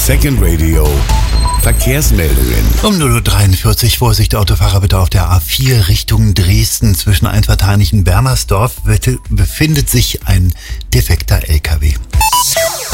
Second Radio. Verkehrsmeldungen. Um 0:43 Uhr, Vorsicht, Autofahrer bitte auf der A4 Richtung Dresden. Zwischen Einvertanichen Bernersdorf befindet sich ein defekter LKW.